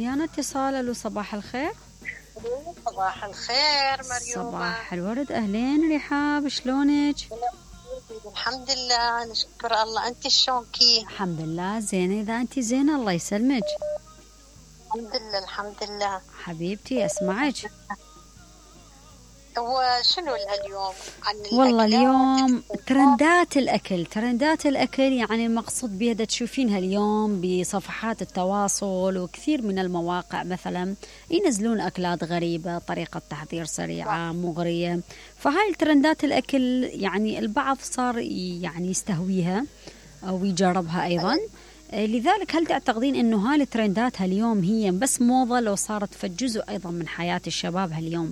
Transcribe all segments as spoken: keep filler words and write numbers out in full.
ويانا اتصال. الو صباح الخير. صباح الخير مريومة. صباح الورد. أهلين رحاب، شلونك؟ الحمد لله نشكر الله. أنت شلونكي؟ الحمد لله زينة. إذا أنت زينة الله يسلمك. الحمد لله الحمد لله حبيبتي أسمعك. وشنو اليوم عن والله اليوم ترندات الأكل ترندات الأكل يعني المقصود بها تشوفينها اليوم بصفحات التواصل وكثير من المواقع مثلا ينزلون أكلات غريبة، طريقة تحضير سريعة مغرية. فهاي الترندات الأكل يعني البعض صار يعني يستهويها أو يجربها أيضا. لذلك هل تعتقدين أنه هاي الترندات اليوم هي بس موضة لو صارت في جزء أيضا من حياة الشباب هاليوم؟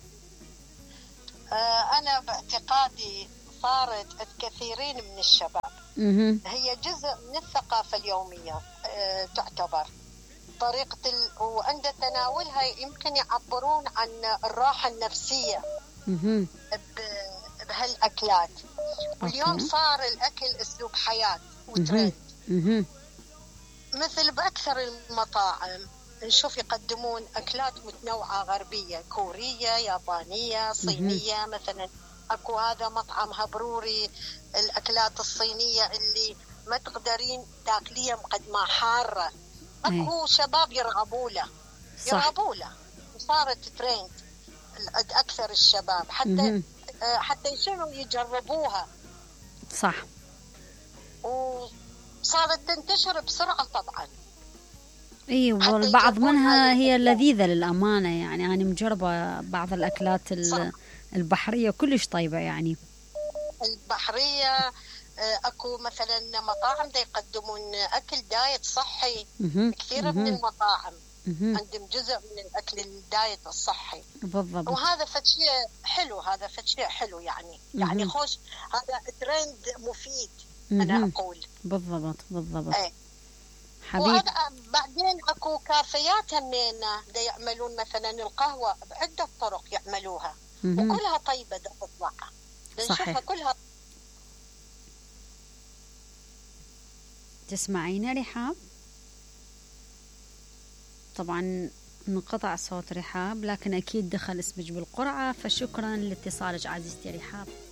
أنا باعتقادي صارت الكثيرين من الشباب مه. هي جزء من الثقافة اليومية. أه تعتبر طريقة ال... وعند تناولها يمكن يعبرون عن الراحة النفسية ب... بهالأكلات. واليوم صار الأكل أسلوب حياة وترند. مثل بأكثر المطاعم نشوف يقدمون أكلات متنوعة غربية، كورية، يابانية، صينية. مثلا أكو هذا مطعم هبروري الأكلات الصينية اللي ما تقدرين تاكليها مقدمة حارة. أكو شباب يرغبوا له يرغبوا له وصارت ترند أكثر الشباب حتى حتى يشنوا يجربوها. صح. وصارت تنتشر بسرعة طبعا. اي والبعض منها هي لذيذة للأمانة. يعني أنا مجربة بعض الأكلات البحرية كلش طيبة. يعني البحرية أكو مثلا مطاعم دا يقدمون أكل دايت صحي. كثير من المطاعم عندهم جزء من الأكل الدايت الصحي. بالضبط. وهذا فشيء حلو هذا فشيء حلو يعني يعني خوش. هذا ترند مفيد. أنا أقول بالضبط بالضبط. أي. وهذا بعدين اكو كافيات همين دا يعملون مثلا القهوه بعده طرق يعملوها وكلها طيبه دا تطلع نشوفها كلها. تسمعينا رحاب؟ طبعا انقطع صوت رحاب لكن اكيد دخل اسمك بالقرعه، فشكرا لاتصالك عزيزتي رحاب.